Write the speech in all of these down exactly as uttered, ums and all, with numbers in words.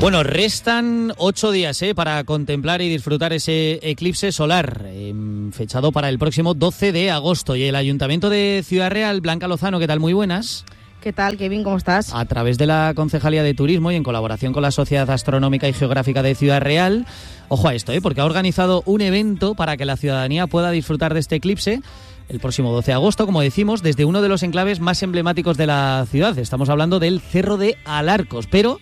Bueno, restan ocho días ¿eh? para contemplar y disfrutar ese eclipse solar, eh, fechado para el próximo doce de agosto. Y el Ayuntamiento de Ciudad Real, Blanca Lozano, ¿qué tal? Muy buenas. ¿Qué tal, Kevin? ¿Cómo estás? A través de la Concejalía de Turismo y en colaboración con la Sociedad Astronómica y Geográfica de Ciudad Real, ojo a esto, ¿eh? porque ha organizado un evento para que la ciudadanía pueda disfrutar de este eclipse el próximo doce de agosto, como decimos, desde uno de los enclaves más emblemáticos de la ciudad. Estamos hablando del Cerro de Alarcos, pero,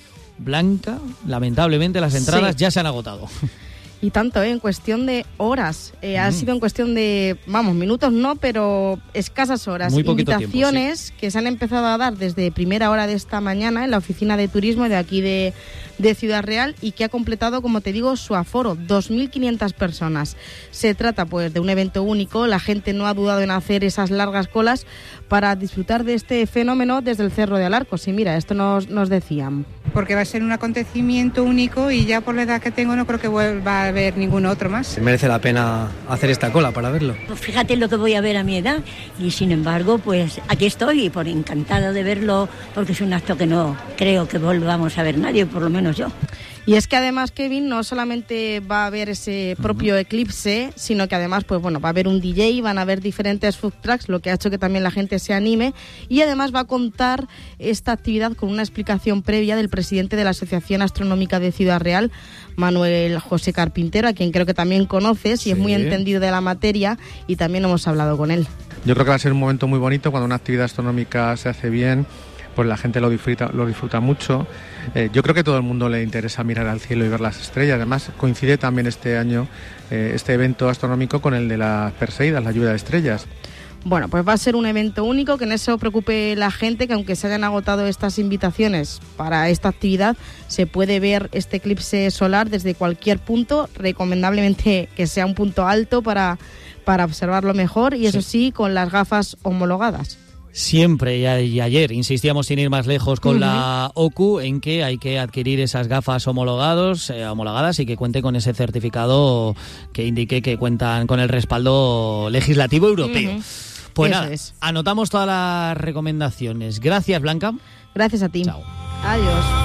Blanca, lamentablemente las entradas sí. ya se han agotado. Y tanto, ¿eh? en cuestión de horas. Eh, mm. Ha sido en cuestión de, vamos, minutos no, pero escasas horas. Muy poquito Invitaciones tiempo, sí. que se han empezado a dar desde primera hora de esta mañana en la oficina de turismo de aquí de, de Ciudad Real y que ha completado, como te digo, su aforo, dos mil quinientas personas. Se trata, pues, de un evento único. La gente no ha dudado en hacer esas largas colas para disfrutar de este fenómeno desde el Cerro de Alarcos. Y mira, esto nos, nos decían. Porque va a ser un acontecimiento único y ya por la edad que tengo no creo que vuelva a haber ningún otro más. Merece la pena hacer esta cola para verlo. Pues fíjate lo que voy a ver a mi edad y sin embargo pues aquí estoy por encantada de verlo porque es un acto que no creo que volvamos a ver nadie, por lo menos yo. Y es que además, Kevin, no solamente va a haber ese propio uh-huh. eclipse, sino que además, pues bueno, va a haber un D J, van a haber diferentes food trucks, lo que ha hecho que también la gente se anime, y además va a contar esta actividad con una explicación previa del presidente de la Asociación Astronómica de Ciudad Real, Manuel José Carpintero, a quien creo que también conoces y sí. es muy entendido de la materia, y también hemos hablado con él. Yo creo que va a ser un momento muy bonito cuando una actividad astronómica se hace bien, pues la gente lo disfruta, lo disfruta mucho. Eh, yo creo que a todo el mundo le interesa mirar al cielo y ver las estrellas. Además, coincide también este año eh, este evento astronómico con el de las Perseidas, la lluvia de estrellas. Bueno, pues va a ser un evento único, que en eso preocupe la gente, que aunque se hayan agotado estas invitaciones para esta actividad, se puede ver este eclipse solar desde cualquier punto, recomendablemente que sea un punto alto para, para observarlo mejor y eso sí, sí con las gafas homologadas. Siempre y ayer insistíamos sin ir más lejos con uh-huh. la O C U en que hay que adquirir esas gafas homologados, eh, homologadas y que cuente con ese certificado que indique que cuentan con el respaldo legislativo europeo. Uh-huh. Pues Eso nada, es. anotamos todas las recomendaciones. Gracias, Blanca. Gracias a ti. Chao. Adiós.